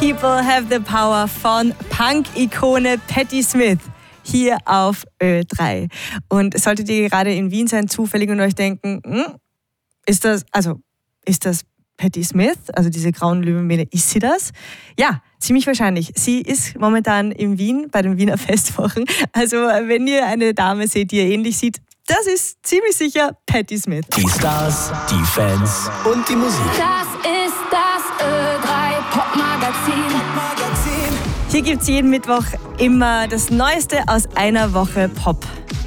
People Have the Power von Punk-Ikone Patti Smith hier auf Ö3. Und solltet ihr gerade in Wien sein, zufällig und euch denken, ist das Patti Smith, also diese grauen Löwenmähne, ist sie das? Ja, ziemlich wahrscheinlich. Sie ist momentan in Wien bei den Wiener Festwochen. Also wenn ihr eine Dame seht, die ihr ähnlich sieht, das ist ziemlich sicher Patti Smith. Die Stars, die Fans und die Musik. Das ist das Ö3 Popmagazin. Hier gibt es jeden Mittwoch immer das Neueste aus einer Woche Pop.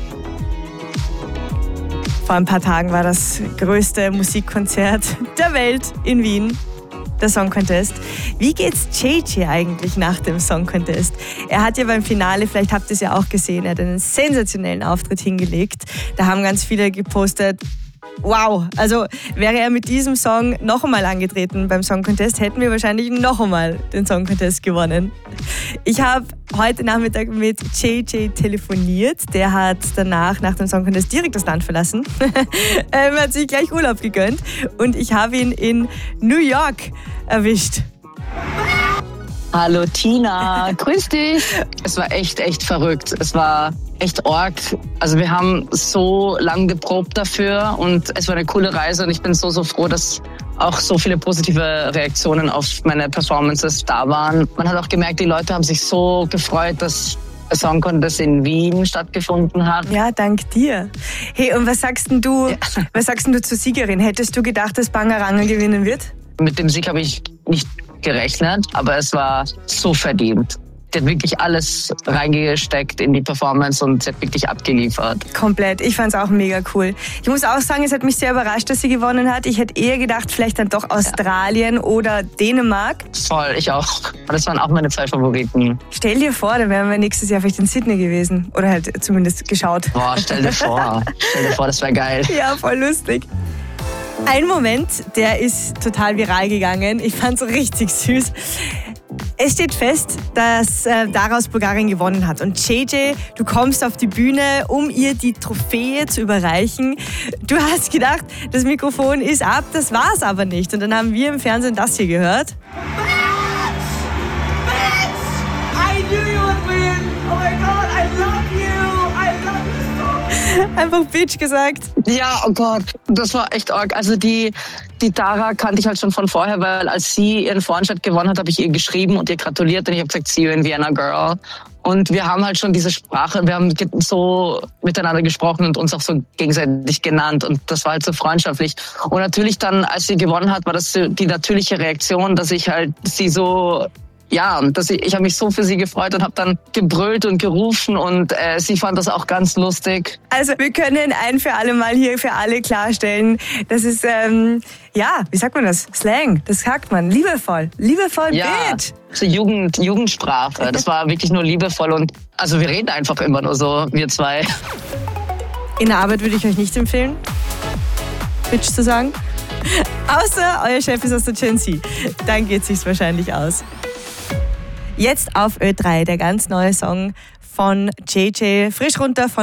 Vor ein paar Tagen war das größte Musikkonzert der Welt in Wien, der Song Contest. Wie geht's JJ eigentlich nach dem Song Contest? Er hat ja beim Finale, vielleicht habt ihr es ja auch gesehen, er hat einen sensationellen Auftritt hingelegt. Da haben ganz viele gepostet, wow, also wäre er mit diesem Song noch einmal angetreten beim Song Contest, hätten wir wahrscheinlich noch einmal den Song Contest gewonnen. Ich habe heute Nachmittag mit JJ telefoniert. Der hat danach, nach dem Song Contest, direkt das Land verlassen. Er hat sich gleich Urlaub gegönnt und ich habe ihn in New York erwischt. Hallo Tina, grüß dich. Es war echt verrückt. Es war echt arg. Also wir haben so lange geprobt dafür und es war eine coole Reise und ich bin so froh, dass auch so viele positive Reaktionen auf meine Performances da waren. Man hat auch gemerkt, die Leute haben sich so gefreut, dass der Song Contest in Wien stattgefunden hat. Ja, dank dir. Hey, und was sagst denn du zur Siegerin? Hättest du gedacht, dass Bangaranga gewinnen wird? Mit dem Sieg habe ich nicht gerechnet, aber es war so verdient. Die hat wirklich alles reingesteckt in die Performance und sie hat wirklich abgeliefert. Komplett. Ich fand es auch mega cool. Ich muss auch sagen, es hat mich sehr überrascht, dass sie gewonnen hat. Ich hätte eher gedacht, vielleicht dann doch Australien oder Dänemark. Voll, ich auch. Das waren auch meine 2 Favoriten. Stell dir vor, dann wären wir nächstes Jahr vielleicht in Sydney gewesen. Oder halt zumindest geschaut. Boah, stell dir vor, das wäre geil. Ja, voll lustig. Ein Moment, der ist total viral gegangen. Ich fand's richtig süß. Es steht fest, dass daraus Bulgarien gewonnen hat. Und JJ, du kommst auf die Bühne, um ihr die Trophäe zu überreichen. Du hast gedacht, das Mikrofon ist ab, das war's aber nicht. Und dann haben wir im Fernsehen das hier gehört. I knew you would win! Oh my God, I love you! I love you so! Einfach Bitch gesagt. Ja, oh Gott, das war echt arg. Also die Tara kannte ich halt schon von vorher, weil als sie ihren Vorentscheid gewonnen hat, habe ich ihr geschrieben und ihr gratuliert und ich habe gesagt, see you in Vienna, girl. Und wir haben halt schon diese Sprache, wir haben so miteinander gesprochen und uns auch so gegenseitig genannt und das war halt so freundschaftlich. Und natürlich dann, als sie gewonnen hat, war das die natürliche Reaktion, dass ich halt sie so... Ja, ich habe mich so für sie gefreut und habe dann gebrüllt und gerufen und sie fand das auch ganz lustig. Also wir können ein für alle Mal hier für alle klarstellen, das ist, wie sagt man das? Slang, das sagt man, liebevoll, ja, Bitch. So Jugendsprache, das war wirklich nur liebevoll und also wir reden einfach immer nur so, wir 2. In der Arbeit würde ich euch nicht empfehlen, Bitch zu sagen. Außer euer Chef ist aus der Gen Z, dann geht es sich wahrscheinlich aus. Jetzt auf Ö3, der ganz neue Song von JJ, frisch runter von